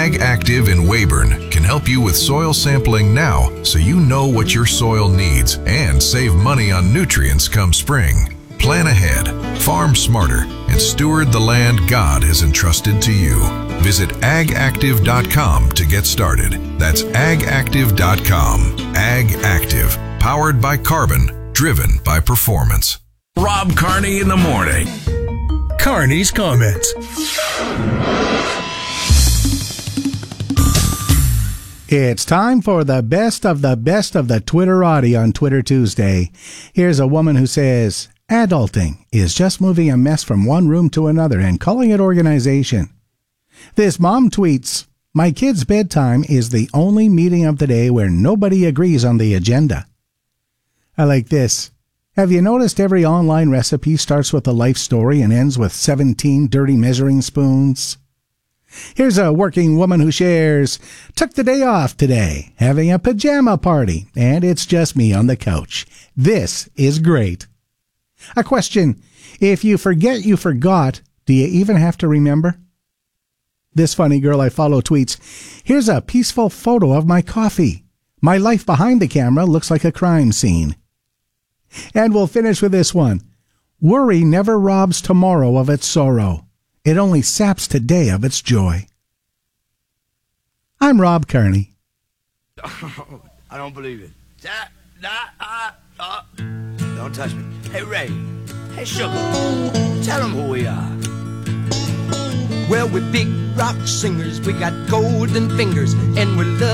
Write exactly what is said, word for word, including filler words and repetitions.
Ag Active in Weyburn can help you with soil sampling now so you know what your soil needs and save money on nutrients come spring. Plan ahead, farm smarter, and steward the land God has entrusted to you. Visit ag active dot com to get started. That's ag active dot com. Ag Active, powered by carbon, driven by performance. Rob Carney in the morning. Carney's comments. It's time for the best of the best of the Twitterati on Twitter Tuesday. Here's a woman who says, adulting is just moving a mess from one room to another and calling it organization. This mom tweets, my kid's bedtime is the only meeting of the day where nobody agrees on the agenda. I like this. Have you noticed every online recipe starts with a life story and ends with seventeen dirty measuring spoons? Here's a working woman who shares, took the day off today, having a pajama party, and it's just me on the couch. This is great. A question, if you forget you forgot, do you even have to remember? This funny girl I follow tweets, here's a peaceful photo of my coffee. My life behind the camera looks like a crime scene. And we'll finish with this one. Worry never robs tomorrow of its sorrow. It only saps today of its joy. I'm Rob Carney. Oh, I don't believe it. Da, da, ah, ah. Don't touch me. Hey, Ray. Hey, Sugar. Tell them who we are. Well, we're big rock singers. We got golden fingers, and we're love.